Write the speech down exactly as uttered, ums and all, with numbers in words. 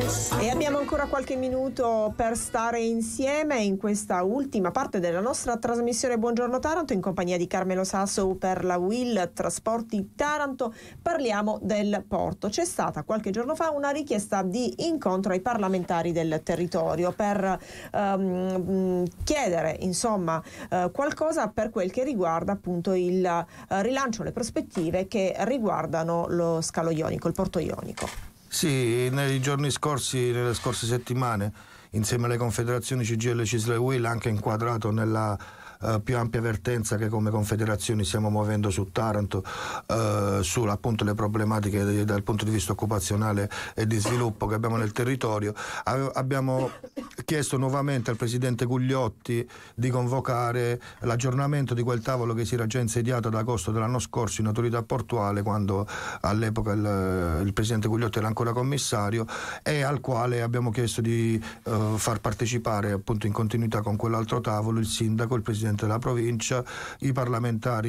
E abbiamo ancora qualche minuto per stare insieme in questa ultima parte della nostra trasmissione Buongiorno Taranto in compagnia di Carmelo Sasso per la U I L Trasporti Taranto. Parliamo del porto. C'è stata qualche giorno fa una richiesta di incontro ai parlamentari del territorio per um, chiedere insomma uh, qualcosa per quel che riguarda appunto il uh, rilancio, le prospettive che riguardano lo scalo ionico, il porto ionico. Sì, nei giorni scorsi, nelle scorse settimane, insieme alle confederazioni C G I L, C I S L e U I L, anche inquadrato nella Uh, più ampia vertenza che come confederazioni stiamo muovendo su Taranto, uh, su appunto le problematiche de- dal punto di vista occupazionale e di sviluppo che abbiamo nel territorio. Ave- abbiamo chiesto nuovamente al presidente Gugliotti di convocare l'aggiornamento di quel tavolo che si era già insediato ad agosto dell'anno scorso in autorità portuale, quando all'epoca il, il presidente Gugliotti era ancora commissario, e al quale abbiamo chiesto di uh, far partecipare appunto in continuità con quell'altro tavolo il sindaco, il presidente della provincia, i parlamentari